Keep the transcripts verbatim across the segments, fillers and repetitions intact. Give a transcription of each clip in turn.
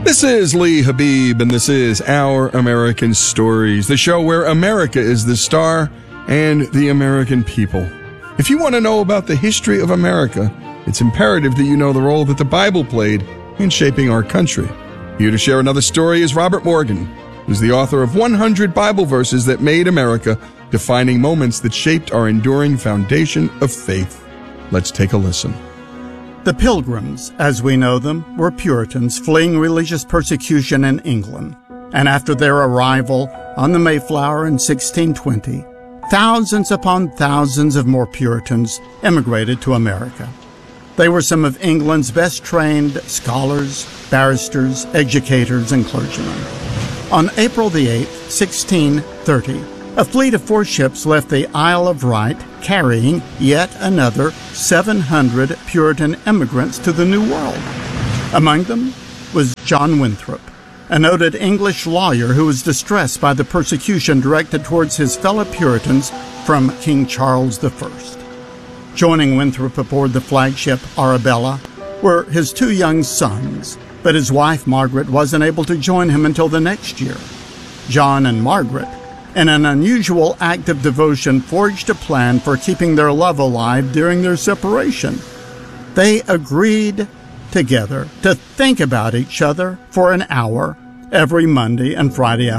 This is Lee Habib, and this is Our American Stories, the show where America is the star and the American people. If you want to know about the history of America, it's imperative that you know the role that the Bible played in shaping our country. Here to share another story is Robert Morgan, who's the author of one hundred Bible verses that made America, defining moments that shaped our enduring foundation of faith. Let's take a listen. The Pilgrims, as we know them, were Puritans fleeing religious persecution in England. And after their arrival on the Mayflower in sixteen twenty, thousands upon thousands of more Puritans emigrated to America. They were some of England's best trained scholars, barristers, educators, and clergymen. On April the eighth, sixteen thirty, a fleet of four ships left the Isle of Wight carrying yet another seven hundred Puritan immigrants to the New World. Among them was John Winthrop, a noted English lawyer who was distressed by the persecution directed towards his fellow Puritans from King Charles the First. Joining Winthrop aboard the flagship Arabella were his two young sons, but his wife Margaret wasn't able to join him until the next year. John and Margaret, in an unusual act of devotion, forged a plan for keeping their love alive during their separation. They agreed together to think about each other for an hour every Monday and Friday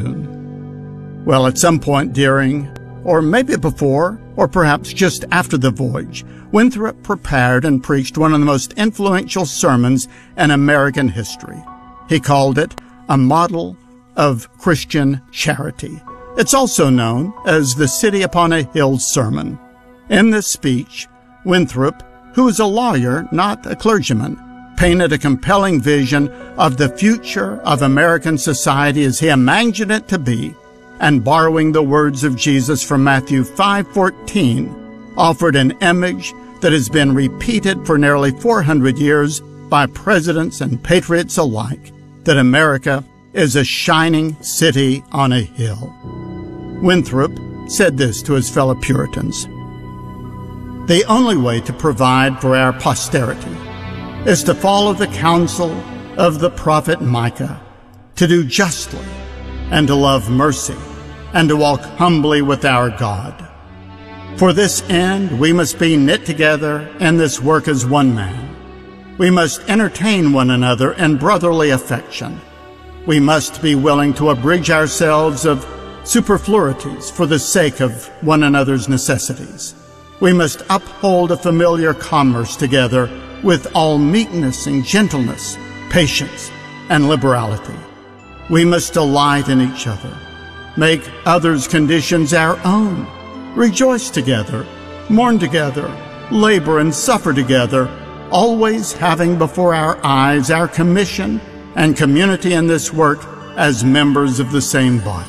afternoon. Well, at some point during, or maybe before, or perhaps just after the voyage, Winthrop prepared and preached one of the most influential sermons in American history. He called it a model of Christian charity. It's also known as the City Upon a Hill Sermon. In this speech, Winthrop, who was a lawyer, not a clergyman, painted a compelling vision of the future of American society as he imagined it to be, and borrowing the words of Jesus from Matthew five fourteen, offered an image that has been repeated for nearly four hundred years by presidents and patriots alike, that America is a shining city on a hill. Winthrop said this to his fellow Puritans: "The only way to provide for our posterity is to follow the counsel of the prophet Micah, to do justly and to love mercy and to walk humbly with our God. For this end we must be knit together in this work as one man. We must entertain one another in brotherly affection. We must be willing to abridge ourselves of superfluities for the sake of one another's necessities. We must uphold a familiar commerce together with all meekness and gentleness, patience and liberality. We must delight in each other, make others' conditions our own, rejoice together, mourn together, labor and suffer together, always having before our eyes our commission and community in this work as members of the same body.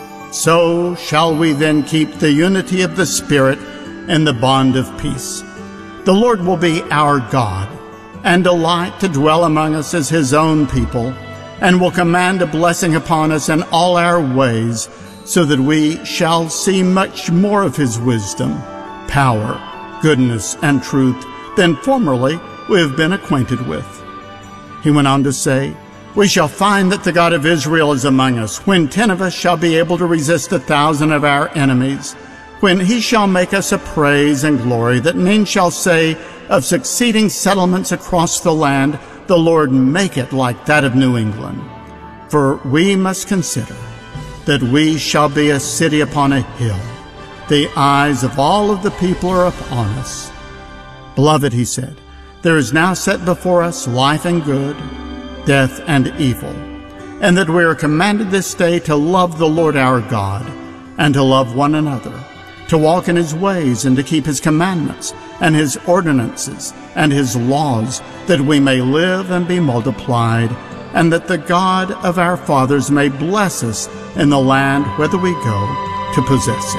So shall we then keep the unity of the Spirit and the bond of peace. The Lord will be our God, and delight to dwell among us as His own people, and will command a blessing upon us in all our ways, so that we shall see much more of His wisdom, power, goodness, and truth than formerly we have been acquainted with." He went on to say, "We shall find that the God of Israel is among us, when ten of us shall be able to resist a thousand of our enemies, when He shall make us a praise and glory, that men shall say of succeeding settlements across the land, the Lord make it like that of New England. For we must consider that we shall be a city upon a hill. The eyes of all of the people are upon us. Beloved," he said, "there is now set before us life and good, death and evil, and that we are commanded this day to love the Lord our God, and to love one another, to walk in His ways and to keep His commandments and His ordinances and His laws, that we may live and be multiplied, and that the God of our fathers may bless us in the land whither we go to possess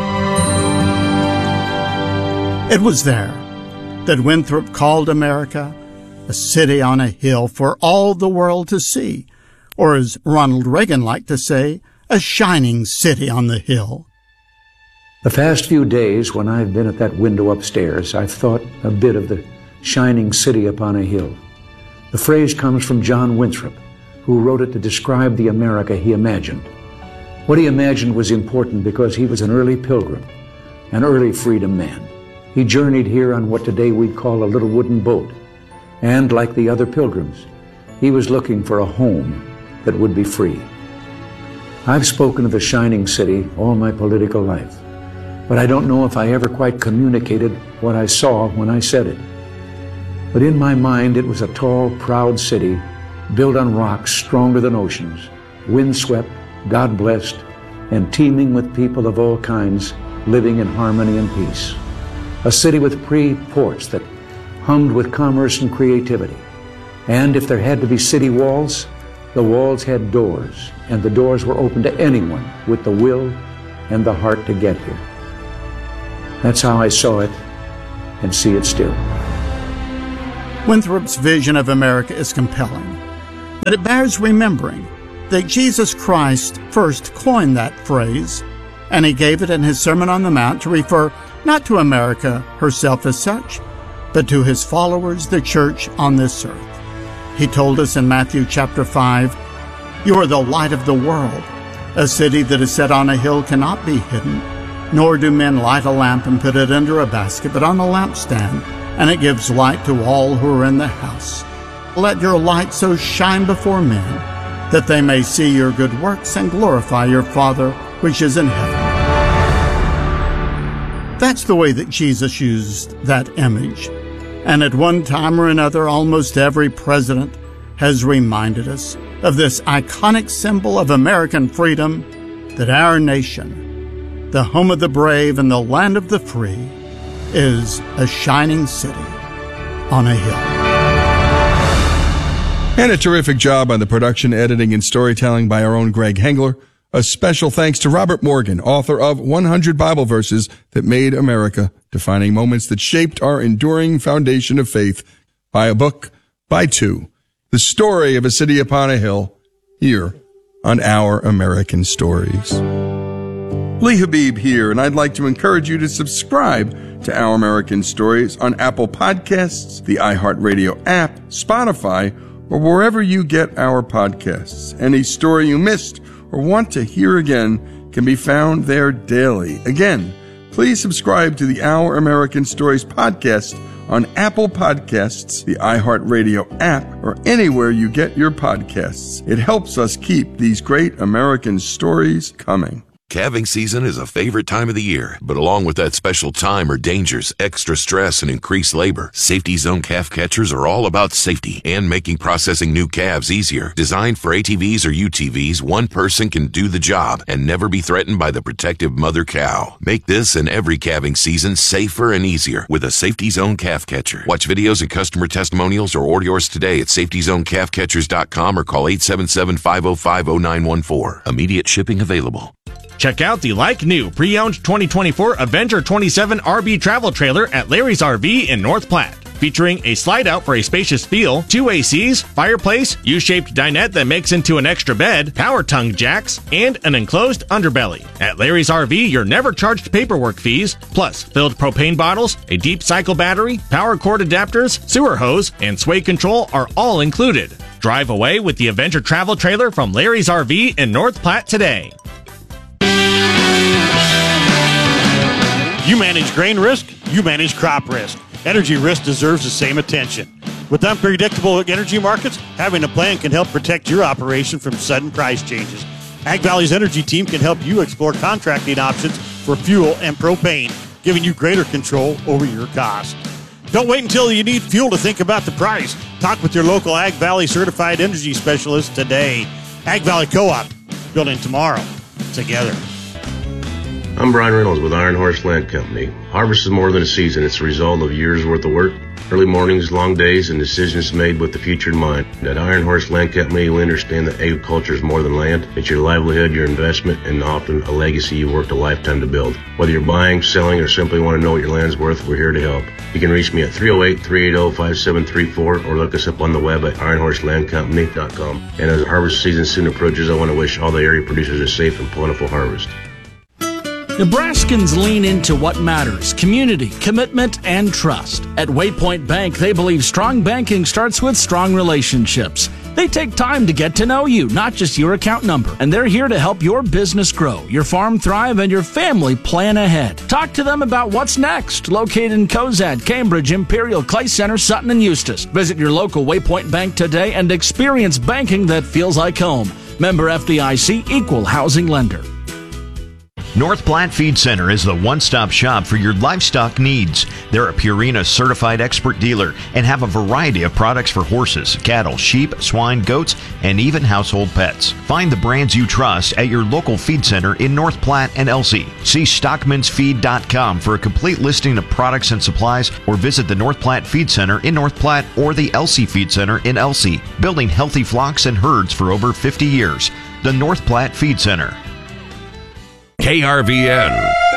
it." It was there that Winthrop called America a city on a hill for all the world to see, or as Ronald Reagan liked to say, a shining city on the hill. The past few days, when I've been at that window upstairs, I've thought a bit of the shining city upon a hill. The phrase comes from John Winthrop, who wrote it to describe the America he imagined. What he imagined was important because he was an early pilgrim, an early freedom man. He journeyed here on what today we'd call a little wooden boat, and like the other pilgrims, he was looking for a home that would be free. I've spoken of the shining city all my political life, but I don't know if I ever quite communicated what I saw when I said it. But in my mind, it was a tall, proud city built on rocks stronger than oceans, windswept, God-blessed, and teeming with people of all kinds living in harmony and peace. A city with free ports that hummed with commerce and creativity. And if there had to be city walls, the walls had doors, and the doors were open to anyone with the will and the heart to get here. That's how I saw it and see it still. Winthrop's vision of America is compelling, but it bears remembering that Jesus Christ first coined that phrase, and he gave it in his Sermon on the Mount to refer not to America herself as such, but to his followers, the church on this earth. He told us in Matthew chapter five, "You are the light of the world. A city that is set on a hill cannot be hidden, nor do men light a lamp and put it under a basket, but on a lampstand, and it gives light to all who are in the house. Let your light so shine before men, that they may see your good works and glorify your Father which is in heaven." That's the way that Jesus used that image. And at one time or another, almost every president has reminded us of this iconic symbol of American freedom, that our nation, the home of the brave and the land of the free, is a shining city on a hill. And a terrific job on the production, editing, and storytelling by our own Greg Hengler. A special thanks to Robert Morgan, author of one hundred Bible Verses That Made America, Defining Moments That Shaped Our Enduring Foundation of Faith. Buy a book, buy two. The story of a city upon a hill, here on Our American Stories. Lee Habib here, and I'd like to encourage you to subscribe to Our American Stories on Apple Podcasts, the iHeartRadio app, Spotify, or wherever you get our podcasts. Any story you missed or want to hear again can be found there daily. Again, please subscribe to the Our American Stories podcast on Apple Podcasts, the iHeartRadio app, or anywhere you get your podcasts. It helps us keep these great American stories coming. Calving season is a favorite time of the year, but along with that special time are dangers, extra stress, and increased labor. Safety Zone calf catchers are all about safety and making processing new calves easier. Designed for A T Vs or U T Vs, one person can do the job and never be threatened by the protective mother cow. Make this and every calving season safer and easier with a Safety Zone calf catcher. Watch videos and customer testimonials or order yours today at safety zone calf catchers dot com or call eight seven seven, five oh five, oh nine one four. Immediate shipping available. Check out the like-new pre-owned twenty twenty-four Avenger twenty-seven R V travel trailer at Larry's R V in North Platte. Featuring a slide-out for a spacious feel, two A Cs, fireplace, U-shaped dinette that makes into an extra bed, power tongue jacks, and an enclosed underbelly. At Larry's R V, you're never charged paperwork fees, plus filled propane bottles, a deep cycle battery, power cord adapters, sewer hose, and sway control are all included. Drive away with the Avenger travel trailer from Larry's R V in North Platte today. You manage grain risk, you manage crop risk. Energy risk deserves the same attention. With unpredictable energy markets, having a plan can help protect your operation from sudden price changes. Ag Valley's energy team can help you explore contracting options for fuel and propane, giving you greater control over your costs. Don't wait until you need fuel to think about the price. Talk with your local Ag Valley certified energy specialist today. Ag Valley Co-op, building tomorrow together. I'm Brian Reynolds with Iron Horse Land Company. Harvest is more than a season. It's a result of years' worth of work, early mornings, long days, and decisions made with the future in mind. At Iron Horse Land Company, we understand that agriculture is more than land. It's your livelihood, your investment, and often a legacy you worked a lifetime to build. Whether you're buying, selling, or simply want to know what your land's worth, we're here to help. You can reach me at three oh eight, three eight oh, five seven three four or look us up on the web at iron horse land company dot com. And as harvest season soon approaches, I want to wish all the area producers a safe and plentiful harvest. Nebraskans lean into what matters: community, commitment, and trust. At Waypoint Bank, they believe strong banking starts with strong relationships. They take time to get to know you, not just your account number. And they're here to help your business grow, your farm thrive, and your family plan ahead. Talk to them about what's next. Located in Cozad, Cambridge, Imperial, Clay Center, Sutton, and Eustis. Visit your local Waypoint Bank today and experience banking that feels like home. Member F D I C, Equal Housing Lender. North Platte Feed Center is the one-stop shop for your livestock needs. They're a Purina certified expert dealer and have a variety of products for horses, cattle, sheep, swine, goats, and even household pets. Find the brands you trust at your local feed center in North Platte and Elsey. See stockmans feed dot com for a complete listing of products and supplies, or visit the North Platte Feed Center in North Platte or the Elsey Feed Center in Elsey, building healthy flocks and herds for over fifty years. The North Platte Feed Center. K R V N.